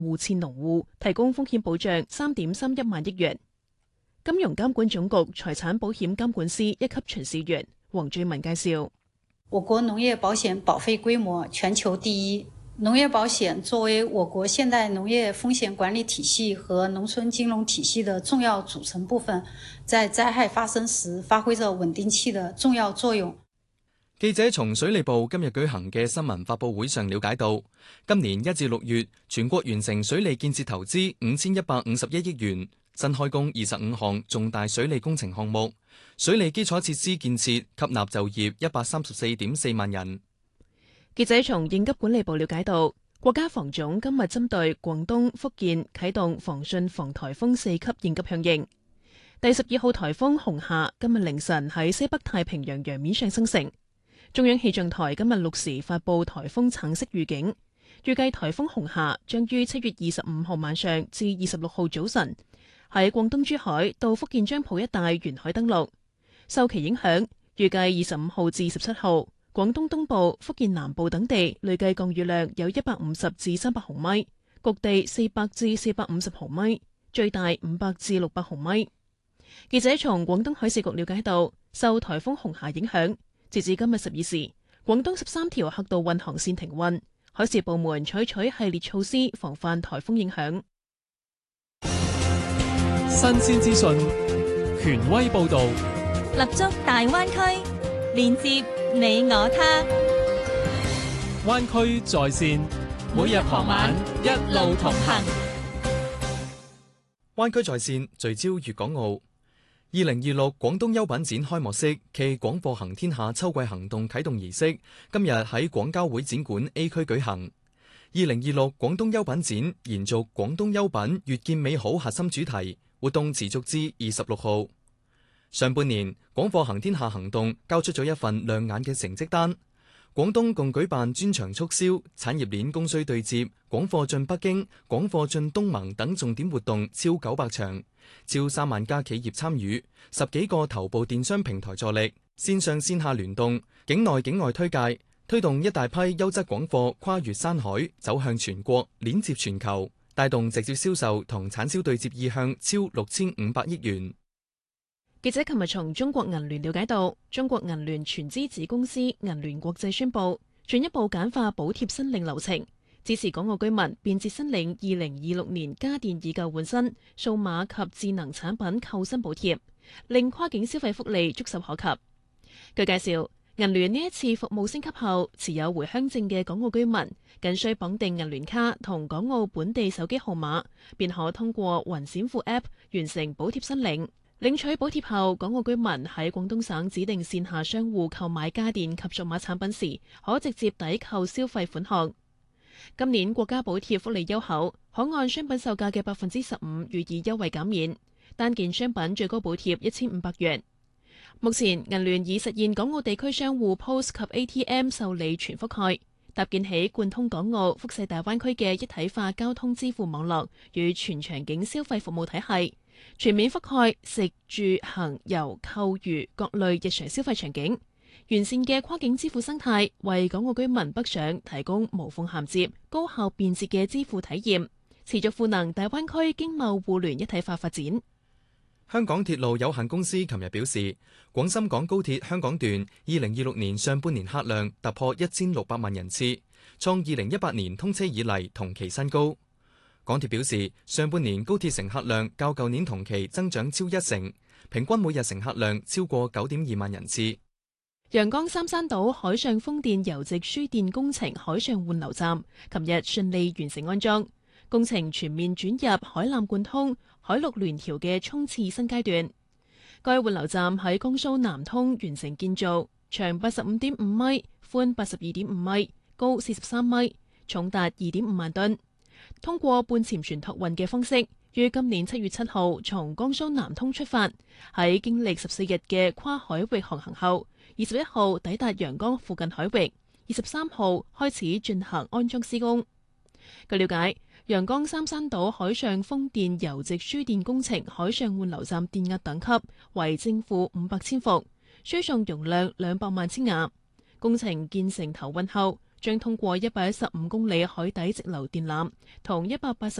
戶設農戶提供風險保障3.31萬億元。金融監管總局財產保險監管司1級巡視員黃俊文介紹， 我國農業保險保費規模全球第一。農業保險作為我國現代農業風險管理體系和農村金融體系的重要組成部分，在災害發生時發揮着穩定器的重要作用。 記者從水利部今日舉行嘅新聞發佈會上了解到，今年1至6月，全國完成水利建設投資5151億元，新開工25項重大水利工程項目，水利基礎設施建設吸納就業134.4萬人。 記者從應急管理部了解到，國家防總今日針對廣東、福建啟動防汛防颱風4級應急響應。第12號颱風紅夏今日凌晨喺西北太平洋洋面上生成。中央氣象台今日6時發布颱風橙色預警，預計颱風紅夏將於7月25號晚上至26號早晨喺廣東珠海到福建漳浦一帶沿海登陸。受其影響，預計25號至17號，廣東東部、福建南部等地累計降雨量有150至300毫米，局地400至450毫米，最大500至600毫米。記者從廣東海事局了解到，受颱風紅夏影響，截至今日12時，廣東13條客渡運航線停運，海事部門採取系列措施防範颱風影響。 新鮮資訊，權威報導， 立足大灣區，連接你我他。 灣區在線，每日傍晚一路同行。 灣區在線聚焦粵港澳。2026廣東優品展開幕式暨廣貨行天下秋季行動啟動儀式今日喺廣交會展館 A 區舉行。2026廣東優品展延續廣東優品越見美好核心主題，活動持續至26號。上半年廣貨行天下行動交出咗一份亮眼嘅成績單。廣東共舉辦專場促銷、產業鏈供需對接、廣貨進北京、廣貨進東盟等重點活動超900場，超3萬家企業參與，10幾個頭部電商平台助力，線上線下聯動，境內境外推介，推動一大批優質廣貨跨越山海，走向全國，鏈接全球，帶動直接銷售同產銷對接意向超6500億元。 記者琴日從中國銀聯了解到，中國銀聯全資子公司銀聯國際宣布，進一步簡化補貼申領流程，支持港澳居民便捷申領2026年家電以舊換新、數碼及智能產品扣薪補貼，令跨境消費福利觸手可及。據介紹，銀聯呢一次服務升級後，持有回鄉證嘅港澳居民僅需綁定銀聯卡同港澳本地手機號碼，便可通過雲閃付 App 完成補貼申領。領取補貼後，港澳居民喺廣東省指定線下商戶購買家電及數碼產品時，可直接抵扣消費款項。今年國家補貼福利優厚，可按商品售價嘅15%予以優惠減免，單件商品最高補貼1500元。目前銀聯已實現港澳地區商戶 POS 及 ATM 受理全覆蓋，搭建起貫通港澳、輻射大灣區嘅一體化交通支付網絡與全場景消費服務體系。全面覆蓋食住行遊購娛各類日常消費場景，完善嘅跨境支付生態，為港澳居民北上提供無縫銜接、高效便捷嘅支付體驗，持續賦能大灣區經貿互聯一體化發展。 香港鐵路有限公司琴日表示，廣深港高鐵香港段2026年上半年客量突破1600萬人次，創2018年通車以嚟同期新高。港鐵表示，上半年高鐵乘客量較舊年同期增長超1成，平均每日乘客量超過9.2萬人次。 陽江三山島海上風電郵直輸電工程海上換流站，琴日順利完成安裝，工程全面轉入海纜貫通、海陸聯調嘅衝刺新階段。該換流站喺江蘇南通完成建造，長85.5米，寬82.5米，高43米，重達2.5萬噸。通過半潛船託運嘅方式，於今年7月7號從江蘇南通出發，喺經歷14日嘅跨海域航行後，21號抵達陽江附近海域，23號開始進行安裝施工。據了解，陽江三山島海上風電郵直輸電工程海上換流站電壓等級為正負500千伏，輸送容量200萬千瓦。工程建成投運後， 將通過115公里海底直流電纜同180